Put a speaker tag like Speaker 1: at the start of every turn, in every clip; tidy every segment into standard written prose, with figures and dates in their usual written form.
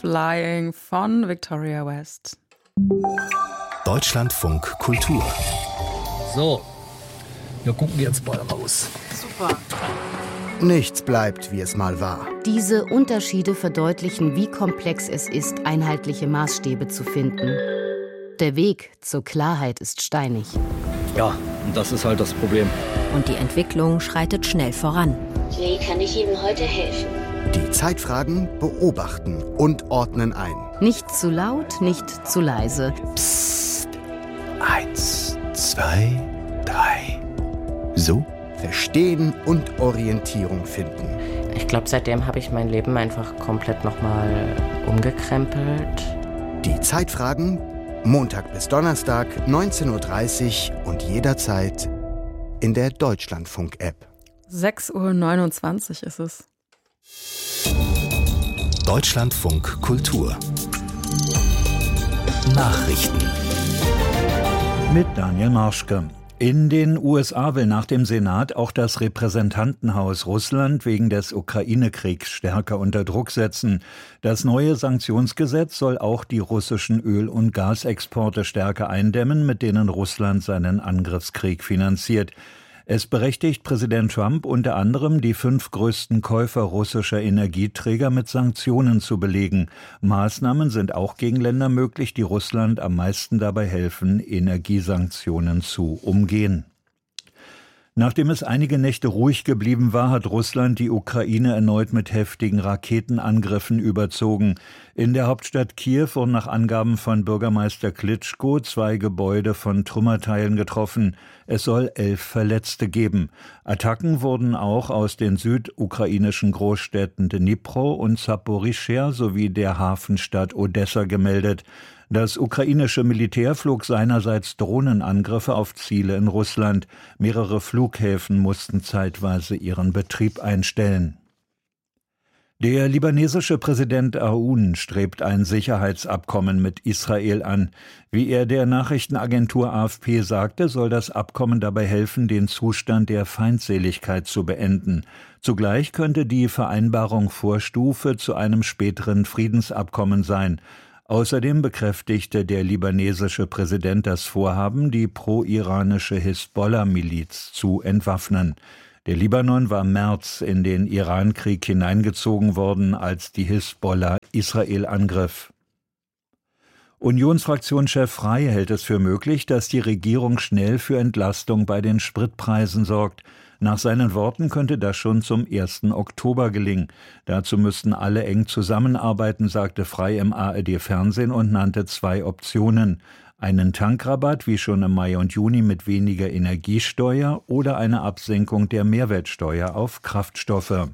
Speaker 1: Flying von Victoria West.
Speaker 2: Deutschlandfunk Kultur.
Speaker 3: So, wir gucken jetzt mal raus.
Speaker 1: Super.
Speaker 4: Nichts bleibt, wie es mal war.
Speaker 5: Diese Unterschiede verdeutlichen, wie komplex es ist, einheitliche Maßstäbe zu finden. Der Weg zur Klarheit ist steinig.
Speaker 3: Ja, und das ist halt das Problem.
Speaker 6: Und die Entwicklung schreitet schnell voran.
Speaker 7: Wie kann ich Ihnen heute helfen?
Speaker 4: Die Zeitfragen beobachten und ordnen ein.
Speaker 5: Nicht zu laut, nicht zu leise.
Speaker 2: Psst. 1, 2, 3. So?
Speaker 4: Verstehen und Orientierung finden.
Speaker 8: Ich glaube, seitdem habe ich mein Leben einfach komplett nochmal umgekrempelt.
Speaker 4: Die Zeitfragen, Montag bis Donnerstag, 19:30 Uhr und jederzeit in der Deutschlandfunk-App.
Speaker 1: 6:29 Uhr ist es.
Speaker 2: Deutschlandfunk Kultur. Nachrichten.
Speaker 9: Mit Daniel Marschke. In den USA will nach dem Senat auch das Repräsentantenhaus Russland wegen des Ukraine-Kriegs stärker unter Druck setzen. Das neue Sanktionsgesetz soll auch die russischen Öl- und Gasexporte stärker eindämmen, mit denen Russland seinen Angriffskrieg finanziert. Es berechtigt Präsident Trump unter anderem, die 5 größten Käufer russischer Energieträger mit Sanktionen zu belegen. Maßnahmen sind auch gegen Länder möglich, die Russland am meisten dabei helfen, Energiesanktionen zu umgehen. Nachdem es einige Nächte ruhig geblieben war, hat Russland die Ukraine erneut mit heftigen Raketenangriffen überzogen. In der Hauptstadt Kiew wurden nach Angaben von Bürgermeister Klitschko 2 Gebäude von Trümmerteilen getroffen. Es soll 11 Verletzte geben. Attacken wurden auch aus den südukrainischen Großstädten Dnipro und Saporischschja sowie der Hafenstadt Odessa gemeldet. Das ukrainische Militär flog seinerseits Drohnenangriffe auf Ziele in Russland. Mehrere Flughäfen mussten zeitweise ihren Betrieb einstellen. Der libanesische Präsident Aoun strebt ein Sicherheitsabkommen mit Israel an. Wie er der Nachrichtenagentur AFP sagte, soll das Abkommen dabei helfen, den Zustand der Feindseligkeit zu beenden. Zugleich könnte die Vereinbarung Vorstufe zu einem späteren Friedensabkommen sein. Außerdem bekräftigte der libanesische Präsident das Vorhaben, die pro-iranische Hisbollah-Miliz zu entwaffnen. Der Libanon war im März in den Iran-Krieg hineingezogen worden, als die Hisbollah Israel angriff. Unionsfraktionschef Frey hält es für möglich, dass die Regierung schnell für Entlastung bei den Spritpreisen sorgt. Nach seinen Worten könnte das schon zum 1. Oktober gelingen. Dazu müssten alle eng zusammenarbeiten, sagte Frey im ARD-Fernsehen und nannte 2 Optionen. Einen Tankrabatt wie schon im Mai und Juni mit weniger Energiesteuer oder eine Absenkung der Mehrwertsteuer auf Kraftstoffe.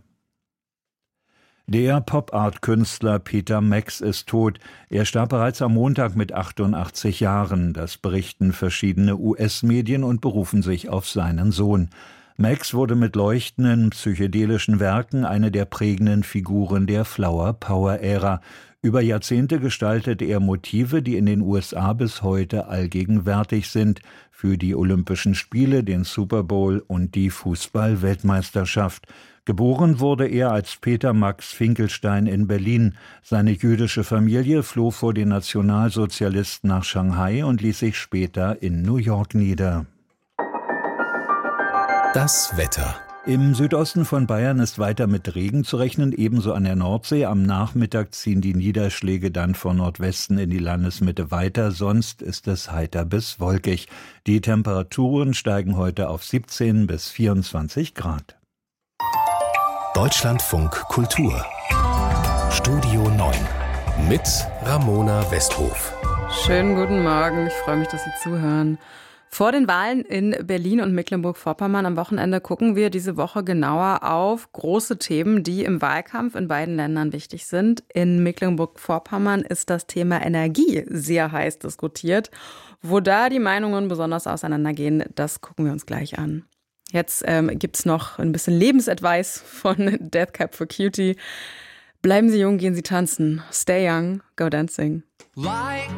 Speaker 9: Der Pop-Art-Künstler Peter Max ist tot. Er starb bereits am Montag mit 88 Jahren. Das berichten verschiedene US-Medien und berufen sich auf seinen Sohn. Max wurde mit leuchtenden psychedelischen Werken eine der prägenden Figuren der Flower-Power-Ära. Über Jahrzehnte gestaltete er Motive, die in den USA bis heute allgegenwärtig sind, für die Olympischen Spiele, den Super Bowl und die Fußball-Weltmeisterschaft. Geboren wurde er als Peter Max Finkelstein in Berlin. Seine jüdische Familie floh vor den Nationalsozialisten nach Shanghai und ließ sich später in New York nieder.
Speaker 2: Das Wetter.
Speaker 9: Im Südosten von Bayern ist weiter mit Regen zu rechnen, ebenso an der Nordsee. Am Nachmittag ziehen die Niederschläge dann von Nordwesten in die Landesmitte weiter, sonst ist es heiter bis wolkig. Die Temperaturen steigen heute auf 17 bis 24 Grad.
Speaker 2: Deutschlandfunk Kultur. Studio 9 mit Ramona Westhof.
Speaker 1: Schönen guten Morgen, ich freue mich, dass Sie zuhören. Vor den Wahlen in Berlin und Mecklenburg-Vorpommern am Wochenende gucken wir diese Woche genauer auf große Themen, die im Wahlkampf in beiden Ländern wichtig sind. In Mecklenburg-Vorpommern ist das Thema Energie sehr heiß diskutiert. Wo da die Meinungen besonders auseinandergehen, das gucken wir uns gleich an. Jetzt gibt's noch ein bisschen Lebensadvice von Death Cab for Cutie. Bleiben Sie jung, gehen Sie tanzen. Stay young, go dancing.
Speaker 10: Like